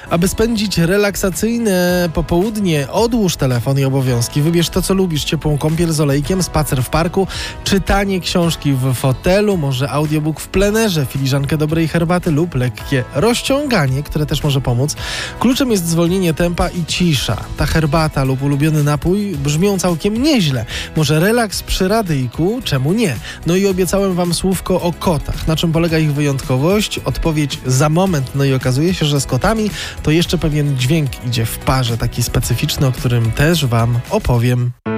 Aby spędzić relaksacyjne popołudnie, odłóż telefon i obowiązki. Wybierz to, co lubisz. Ciepłą kąpiel z olejkiem, spacer w parku, czytanie książki w fotelu, może audiobook w plenerze, filiżankę dobrej herbaty lub lekkie rozciąganie, które też może pomóc. Kluczem jest zwolnienie tempa i cisza. Ta herbata lub ulubiony napój brzmią całkiem nieźle. Może relaks przy radyjku? Czemu nie? No i obiecałem wam słówko o kotach. Na czym polega ich wyjątkowość? Odpowiedź za moment. No i okazuje się, że z kotami to jeszcze pewien dźwięk idzie w parze, taki specyficzny, o którym też wam opowiem.